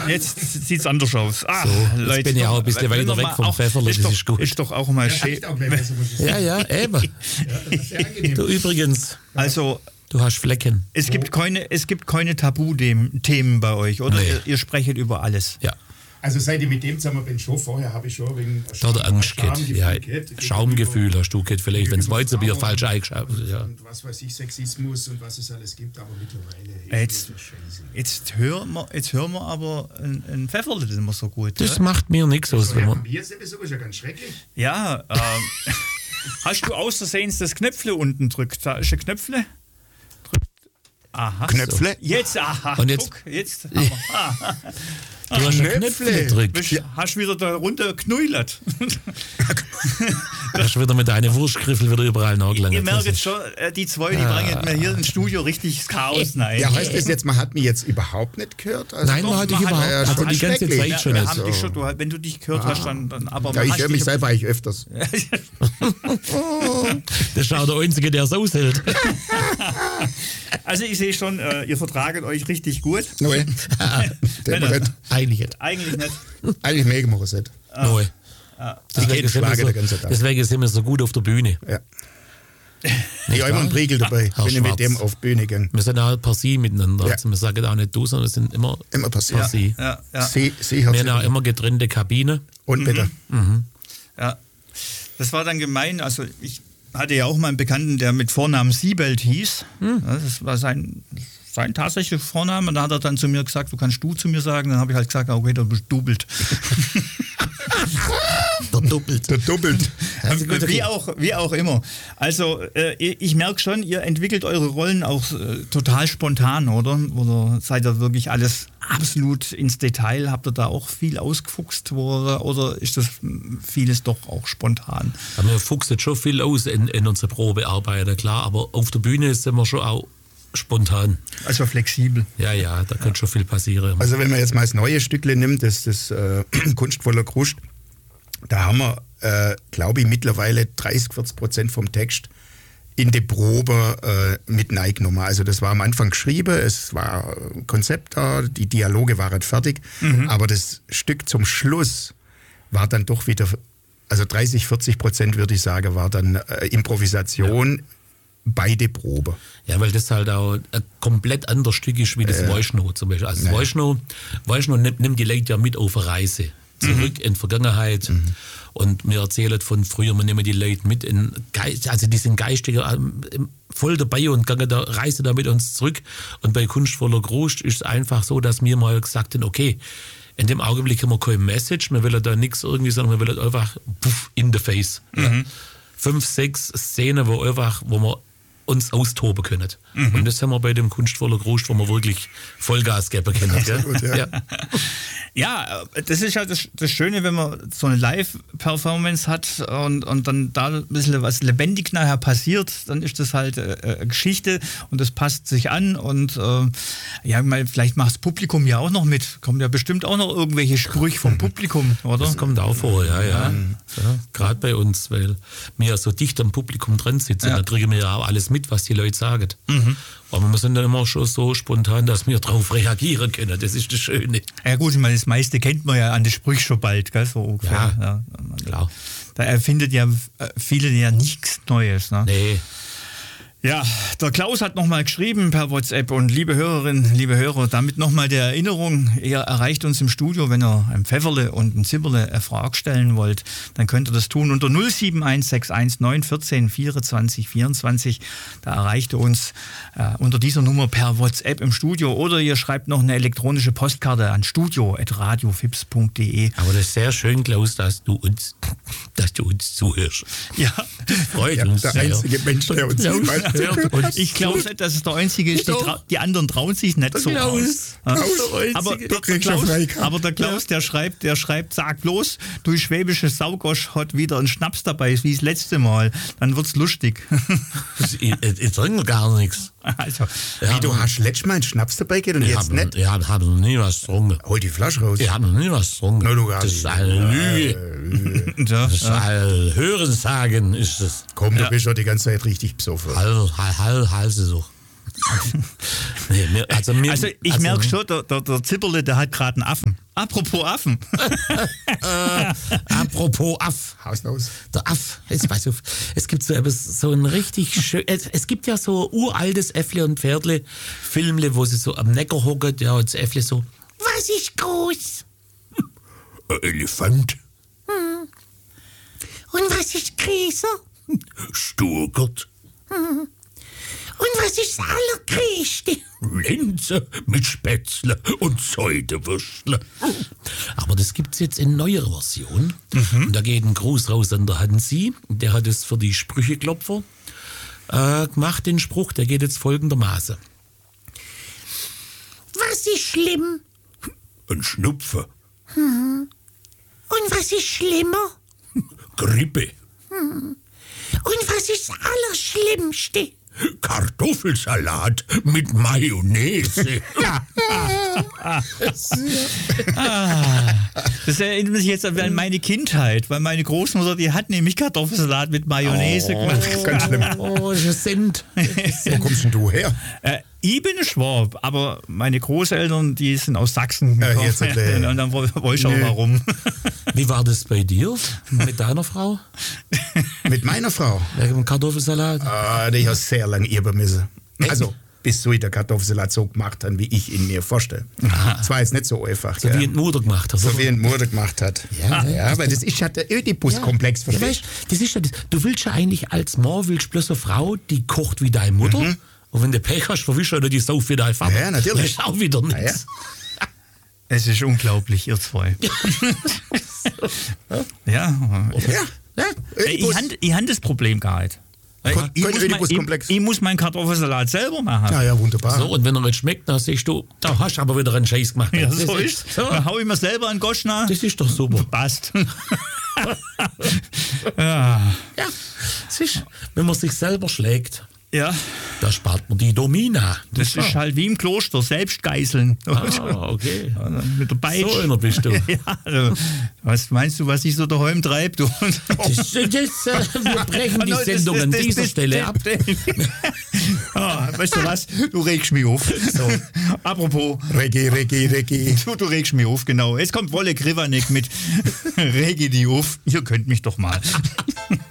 Jetzt sieht es anders aus. So, jetzt bin ich auch ein bisschen weiter weg vom Pfefferle, das ist gut. Ist doch auch mal schön. Ja, eben. Ja, das ist sehr angenehm. Du übrigens, Also, du hast Flecken. es gibt keine Tabuthemen bei euch, oder? Nee. Ihr sprecht über alles. Ja. Also seit ich mit dem zusammen bin, schon vorher habe ich schon wegen Da der Angst geht. Ja, Schaumgefühl hast du geht vielleicht, wenn das Weizenbier falsch eingeschaut wird. Ja. Und was weiß ich, Sexismus und was es alles gibt, aber mittlerweile Jetzt, jetzt hören wir aber ein Pfefferle, das ist immer so gut. Das ja? macht mir nichts aus. Wenn man, Mir sowieso ist ja ganz schrecklich. Ja, hast du außersehens das Knöpfle unten drückt? Da ist ein Knöpfle. Aha. Knöpfle? Jetzt, aha. Und jetzt- Guck, jetzt haben wir. du hast einen Knöpfle gedrückt. Hast wieder da runter geknäulert. Du hast wieder mit deinen Wurstgriffel wieder überall Ihr nachgelangt. merkt jetzt schon, die zwei, die bringen mir hier ins Studio richtig das Chaos rein. Ja, heißt das jetzt, man hat mich jetzt überhaupt nicht gehört? Also Nein, man hat dich man hat- überhaupt, also die ganze schrecklich. Zeit schon wir nicht. haben dich schon, wenn du dich gehört hast, dann aber ja, ich hast höre mich dich- selber eigentlich öfters. Das ist auch der Einzige, der es aushält. Also ich sehe schon, ihr vertraget euch richtig gut. Nein, der Männer. nicht. Eigentlich nicht. Eigentlich nicht. Eigentlich mega machen sie nicht. Neu. Die geht schlagen den ganzen Tag. Deswegen sind wir so gut auf der Bühne. Ja. Ich habe immer einen Pregel dabei, Herr wenn ich mit Schwarz. dem auf die Bühne gehe. Wir sind auch per Sie miteinander. Ja. Also wir sagen auch nicht du, sondern wir sind immer Immer per passiert. Sie. Ja, ja, Sie Wir haben auch herzlich. immer getrennte Kabine. Und bitte. ja. Das war dann gemein. Also ich hatte ja auch mal einen Bekannten, der mit Vornamen Siebelt hieß. Ja, das war sein tatsächlicher Vorname. Und da hat er dann zu mir gesagt, du kannst du zu mir sagen. Dann habe ich halt gesagt, okay, du bist doppelt. Verdoppelt. Der doppelt. Also gut, okay. Wie auch immer. Also ich merke schon, ihr entwickelt eure Rollen auch total spontan, oder? Oder seid ihr wirklich alles absolut ins Detail? Habt ihr da auch viel ausgefuchst? Oder ist das vieles doch auch spontan? Ja, wir fuchsen schon viel aus in unsere Probearbeiten, klar. Aber auf der Bühne sind wir schon auch spontan. Also flexibel. Ja, da kann schon viel passieren. Also wenn man jetzt mal das neue Stückle nimmt, das Kunstvoller Krust, da haben wir, glaube ich, mittlerweile 30-40% vom Text in die Probe mit reingenommen. Also das war am Anfang geschrieben, es war ein Konzept da, die Dialoge waren fertig, aber das Stück zum Schluss war dann doch wieder, also 30-40% würde ich sagen, war dann Improvisation bei der Probe. Ja, weil das halt auch ein komplett anderes Stück ist wie das Voice-No zum Beispiel. Also Voice-No nimmt die Leute ja mit auf eine Reise. Zurück in die Vergangenheit. Und wir erzählen von früher, wir nehmen die Leute mit in Geist, also die sind geistiger voll dabei und gehen da, reisen da mit uns zurück. Und bei Kunstvoller Krust ist es einfach so, dass wir mal gesagt haben, okay, in dem Augenblick haben wir keine Message, wir wollen da nichts irgendwie, sondern wir wollen einfach in the face. Ja. 5, 6 Szenen, wo wir uns austoben können. Und das haben wir bei dem Kunstvoller Krust, wo wir wirklich Vollgas geben können. Gell? Gut, ja. Ja, das ist halt das Schöne, wenn man so eine Live-Performance hat und dann da ein bisschen was lebendig nachher passiert, dann ist das halt eine Geschichte und das passt sich an und ja, vielleicht macht das Publikum ja auch noch mit. Kommen ja bestimmt auch noch irgendwelche Sprüche vom Publikum, oder? Das kommt auch vor, ja. Gerade bei uns, weil wir ja so dicht am Publikum dran sitzen, da kriegen wir ja auch alles mit, was die Leute sagen. Aber wir sind dann immer schon so spontan, dass wir darauf reagieren können. Das ist das Schöne. Ja gut, ich meine, das meiste kennt man ja an den Sprüchen schon bald, gell? So ungefähr. Ja, klar. Da erfindet ja viele ja nichts Neues. Ne? Nee. Ja, der Klaus hat nochmal geschrieben per WhatsApp und liebe Hörerinnen, liebe Hörer, damit nochmal der Erinnerung, ihr erreicht uns im Studio, wenn ihr ein Pfefferle und ein Zibberle eine Frage stellen wollt, dann könnt ihr das tun unter 07161 14 24 24. Da erreicht ihr uns unter dieser Nummer per WhatsApp im Studio oder ihr schreibt noch eine elektronische Postkarte an studio@radiofips.de. Aber das ist sehr schön, Klaus, dass du uns zuhörst. Ja, Freut Ja, uns der sehr. einzige Mensch, der uns Klaus niemals hört uns ich glaube nicht, dass es der Einzige ist, die anderen trauen sich nicht so aus. Aber du kriegst schon Freikarte. aber der Klaus, der schreibt, sag bloß, du schwäbische Saugosch hat wieder einen Schnaps dabei, wie das letzte Mal. Dann wird's lustig. Ich trinke gar nichts. Also, Wie, du hast letztes Mal einen Schnaps dabei gehabt und jetzt nicht? Ich habe noch nie was getrunken. Hol die Flasche raus. Ich habe noch nie was getrunken. Na, du gar Das nicht. ist eine Lüge. ja, Das ist ein Hörensagen. Ist das. Komm, du bist doch die ganze Zeit richtig besoffen. Halse doch. Nee, also ich merke schon, der Zipperle, der hat gerade einen Affen. Apropos Affen. Apropos Aff. Hauslos. Der Aff. Jetzt pass auf. Es gibt so ein richtig schön. Es gibt ja so uraltes Äffle und Pferdle Filmle, wo sie so am Neckar hocken, ja, und das Äffle so, was ist groß? Ein Elefant. Und was ist größer? Sturgert. Und was ist das Allergrößte? Linse mit Spätzle und Säudewürstle. Aber das gibt's jetzt in neuer Version. Und da geht ein Gruß raus an der Hansi. Der hat es für die Sprücheklopfer gemacht, den Spruch. Der geht jetzt folgendermaßen. Was ist schlimm? Ein Schnupfen. Und was ist schlimmer? Grippe. Und was ist das Allerschlimmste? Kartoffelsalat mit Mayonnaise. Das erinnert mich jetzt an meine Kindheit, weil meine Großmutter, die hat nämlich Kartoffelsalat mit Mayonnaise gemacht. Ganz schlimm. Oh, das sind. Wo kommst denn du her? Ich bin ein Schwab, aber meine Großeltern, die sind aus Sachsen gekommen. jetzt und dann wollte ich auch warum. Wie war das bei dir mit deiner Frau? Mit meiner Frau? Wegen dem Kartoffelsalat? Die hat sehr lange üben müssen. Also, bis so der Kartoffelsalat so gemacht hat, wie ich ihn mir vorstelle. Das war jetzt nicht so einfach. So wie die Mutter gemacht hat. So wie die Mutter gemacht hat. Ja, weil das ist ja der Ödipus-Komplex. Ja, weißt, das ist ja das. Du willst ja eigentlich als Mann bloß eine Frau, die kocht wie deine Mutter. Und wenn du Pech hast, verwischst du die Sau für deine Vater. Ja, natürlich. Das ist auch wieder nichts. Es ist unglaublich, ihr zwei. Ja. Ich habe das Problem gehabt. Ich muss meinen Kartoffelsalat selber machen. Ja, wunderbar. So, und wenn er nicht schmeckt, dann siehst du, da hast du aber wieder einen Scheiß gemacht. Ja, so ist. Dann hau ich mir selber einen Gosch nach. Das ist doch super. Passt. Ja, das ist, wenn man sich selber schlägt, ja. da spart man die Domina. Das ist halt wie im Kloster, selbst geißeln. Okay. Mit der Peitsche. So einer bist du. Ja, also, was meinst du, was ich so daheim treibe? Wir brechen die Sendung an dieser Stelle ab. Weißt du was? Du regst mich auf. So. Apropos. Reggae. Du regst mich auf, genau. Jetzt kommt Wolle Krivanek mit Reggae die auf. Ihr könnt mich doch mal.